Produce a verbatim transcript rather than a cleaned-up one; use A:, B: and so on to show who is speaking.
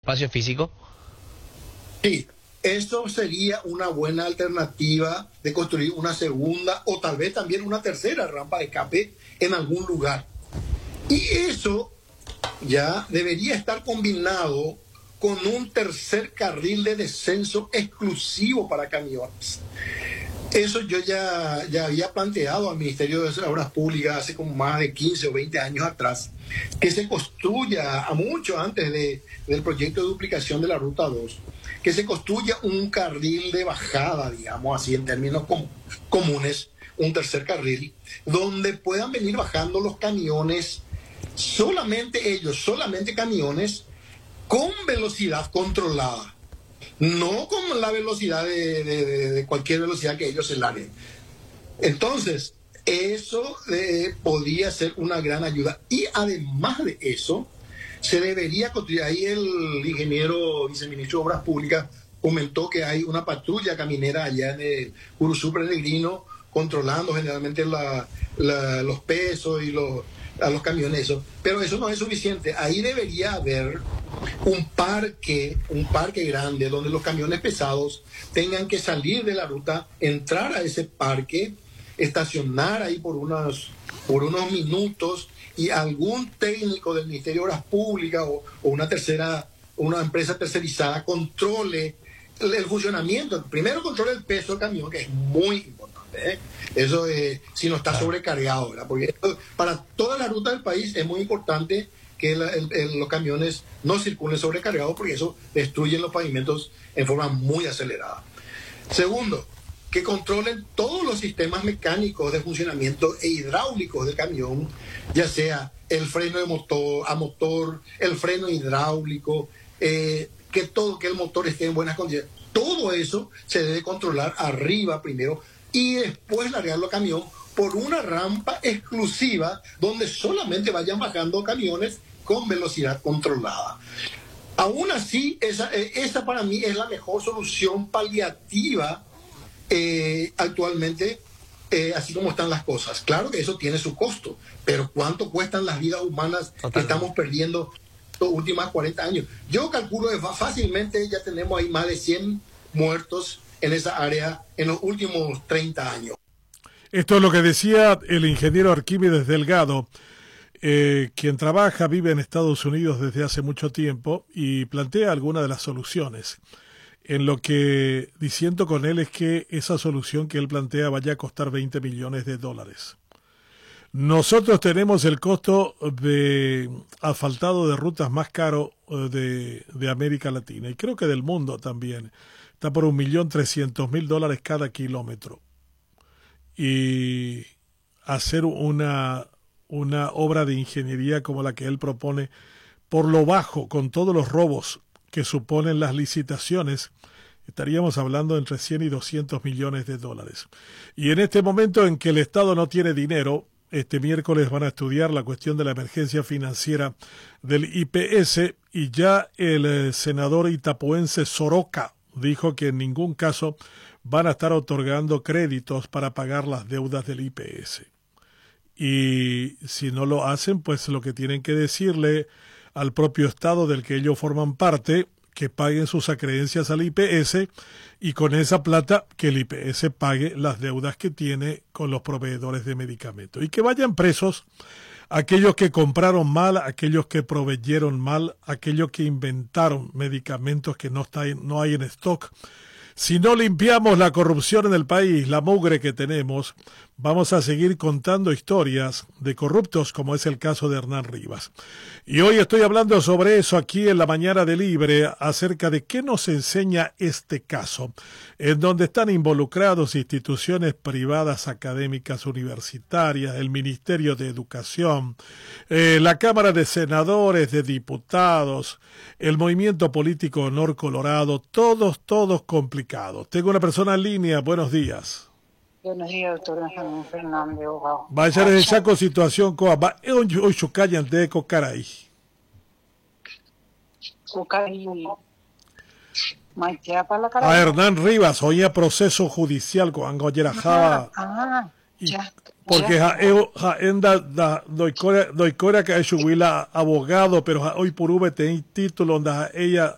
A: espacio físico?
B: Sí, eso sería una buena alternativa de construir una segunda o tal vez también una tercera rampa de escape en algún lugar. Y eso ya debería estar combinado con un tercer carril de descenso exclusivo para camiones. Eso yo ya, ya había planteado al Ministerio de Obras Públicas hace como más de quince o veinte años atrás, que se construya, a mucho antes de, del proyecto de duplicación de la Ruta dos, que se construya un carril de bajada, digamos así en términos com comunes, un tercer carril, donde puedan venir bajando los camiones, solamente ellos, solamente camiones, con velocidad controlada. No con la velocidad de, de, de cualquier velocidad que ellos se larguen. Entonces, eso eh, podría ser una gran ayuda. Y además de eso, se debería construir. Ahí el ingeniero viceministro de Obras Públicas comentó que hay una patrulla caminera allá en el Curuzú Peregrino controlando generalmente la, la, los pesos y los, a los camiones. Eso. Pero eso no es suficiente. Ahí debería haber un parque, un parque grande donde los camiones pesados tengan que salir de la ruta, entrar a ese parque, estacionar ahí por unos, por unos minutos y algún técnico del Ministerio de Obras Públicas o, o una tercera, una empresa tercerizada controle el, el funcionamiento. Primero controle el peso del camión, que es muy importante, ¿eh? Eso eh, si no está sobrecargado, ¿verdad? Porque esto, para toda la ruta del país es muy importante que el, el, el, los camiones no circulen sobrecargados, porque eso destruye los pavimentos en forma muy acelerada. Segundo, que controlen todos los sistemas mecánicos de funcionamiento e hidráulicos del camión, ya sea el freno de motor, a motor, el freno hidráulico, eh, que todo, que el motor esté en buenas condiciones. Todo eso se debe controlar arriba primero y después largarlo al camión por una rampa exclusiva donde solamente vayan bajando camiones con velocidad controlada. Aún así, esa, esa para mí es la mejor solución paliativa eh, actualmente, eh, así como están las cosas. Claro que eso tiene su costo, pero ¿cuánto cuestan las vidas humanas Totalmente. que estamos perdiendo los últimos cuarenta años? Yo calculo que fácilmente ya tenemos ahí más de cien muertos en esa área en los últimos treinta años.
C: Esto es lo que decía el ingeniero Arquímedes Delgado, eh, quien trabaja, vive en Estados Unidos desde hace mucho tiempo y plantea algunas de las soluciones. En lo que diciendo con él es que esa solución que él plantea vaya a costar veinte millones de dólares. Nosotros tenemos el costo de asfaltado de rutas más caro de, de América Latina y creo que del mundo también. Está por un millón trescientos mil dólares cada kilómetro. Y hacer una, una obra de ingeniería como la que él propone, por lo bajo, con todos los robos que suponen las licitaciones, estaríamos hablando entre cien y doscientos millones de dólares. Y en este momento en que el Estado no tiene dinero, este miércoles van a estudiar la cuestión de la emergencia financiera del I P S y ya el eh, senador itapuense Soroka dijo que en ningún caso van a estar otorgando créditos para pagar las deudas del I P S. Y si no lo hacen, pues lo que tienen que decirle al propio Estado del que ellos forman parte, que paguen sus acreencias al I P S y con esa plata que el I P S pague las deudas que tiene con los proveedores de medicamentos. Y que vayan presos aquellos que compraron mal, aquellos que proveyeron mal, aquellos que inventaron medicamentos que no, está en, no hay en stock. Si no limpiamos la corrupción en el país, la mugre que tenemos, vamos a seguir contando historias de corruptos como es el caso de Hernán Rivas. Y hoy estoy hablando sobre eso aquí en la Mañana de Libre, acerca de qué nos enseña este caso, en donde están involucrados instituciones privadas, académicas, universitarias, el Ministerio de Educación, eh, la Cámara de Senadores, de Diputados, el Movimiento Político Honor Colorado, todos, todos complicados. Tengo una persona en línea, buenos días.
D: Buenos días, doctor Benjamín Fernández.
C: Vaya de saco situación coa va hoy hoy chucayan de cocaray.
D: Cocaray. Maitea para la cara.
C: A Hernán Rivas hoy a proceso judicial con Angoyera Java.
D: Ah, ya.
C: Porque ja eu ja enda da doy cora doy cora que es huila abogado, pero ja, hoy por V tiene título donde ella